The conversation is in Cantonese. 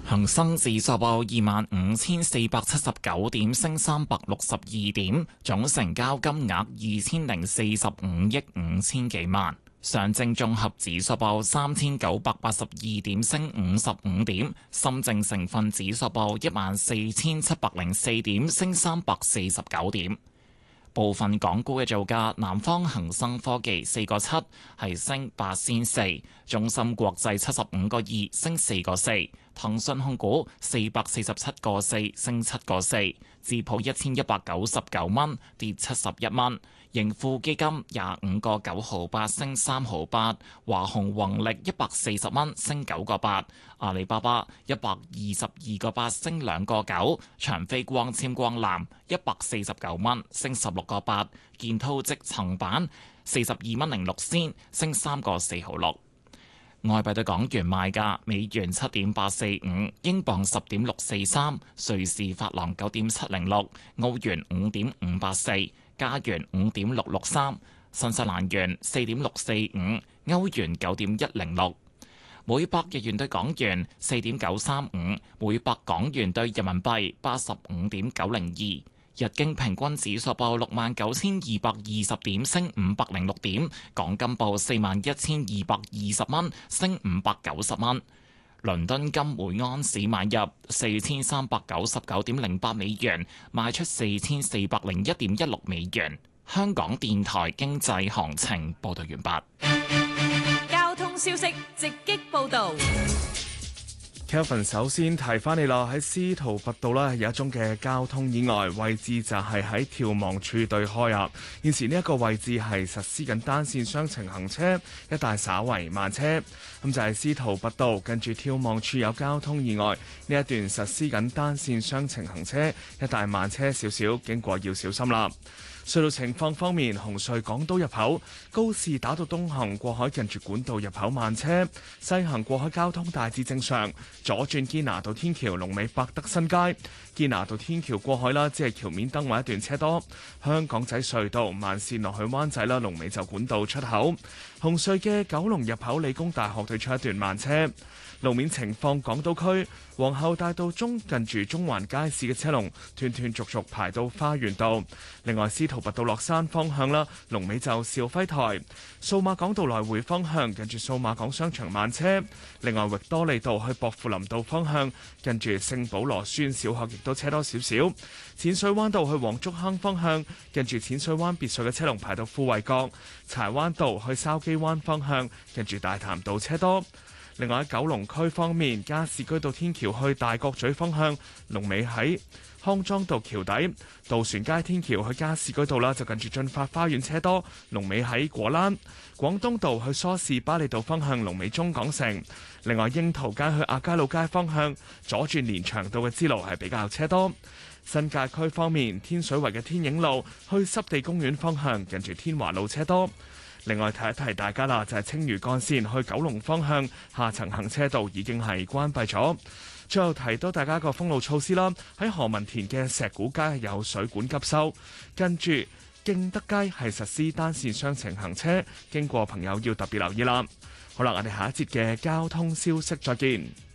恒生指數報25,479點，升362點，總成交金額2,045億5千幾萬。上證綜合指數報3,982點，升55點。深證成分指數報14,704點，升349點。部分港股嘅造價，南方恒生科技4個7係升8仙4，中芯國際75個2升4個4，騰訊控股447個4升7個4，智普1199蚊跌71蚊，盈富基金25個9毫8升3毫8，華虹宏力140蚊升9個8，阿里巴巴122個8升2個9，長飛光纖光纜149蚊升16個8，建滔積層板42蚊06仙升3個4毫6。外幣對港元賣價：美元7.845，英鎊10.643，瑞士法郎9.706，澳元5.584，加元5.663，新西蘭元4.645，歐元9.106，每百日元對港元4.935，每百港元對人民幣85.902。日經平均指數報69,220點，升506點。港金報41,220蚊，升590蚊。倫敦金每安士買入4,399.08美元，賣出4,401.16美元。香港電台經濟行情報道完畢。 交通消息直擊報導。 Kelvin 首先提翻你啦，喺司徒拔道呢有一宗嘅交通意外，位置就係喺眺望處對開啊。現時呢一個位置係實施緊單線雙程行車，一帶稍為慢車。咁就係司徒拔道跟住眺望處有交通意外，呢一段實施緊單線雙程行車，一帶慢車少少，經過要小心啦。隧道情況方面，紅隧港島入口高士打道東行過海近住管道入口慢車，西行過海交通大致正常。左轉堅拿道天橋龍尾百德新街，堅拿道天橋過海啦，只係橋面燈位一段車多。香港仔隧道慢線落去灣仔啦，龍尾就管道出口。紅隧嘅九龍入口理工大學對出一段慢車。路面情況，港島區皇后大道中近住中環街市嘅車龍斷斷續續排到花園道。另外，司徒拔道落山方向啦，龍尾就肇輝台。數碼港道來回方向近住數碼港商場慢車。另外，域多利道去薄扶林道方向近住聖保羅書院小學亦都車多少少。淺水灣道去黃竹坑方向近住淺水灣別墅嘅車龍排到富衛閣。柴灣道去筲箕灣方向近住大潭道車多。另外喺九龍區方面，加士居道天橋去大角咀方向，龍尾喺康莊道橋底；渡船街天橋去加士居道啦，就近住進發花園車多，龍尾喺果欄。廣東道去梳士巴利道方向，龍尾中港城。另外，櫻桃街去亞皆老街方向，左轉連翔道嘅支路係比較車多。新界區方面，天水圍嘅天影路去濕地公園方向，近住天華路車多。另外提一提大家啦，就係青嶼幹線去九龍方向下層行車道已經係關閉咗。最後提到大家一個封路措施啦，喺何文田嘅石鼓街有水管急修，跟住敬德街係實施單線雙程行車，經過朋友要特別留意啦。好啦，我哋下一節嘅交通消息再見。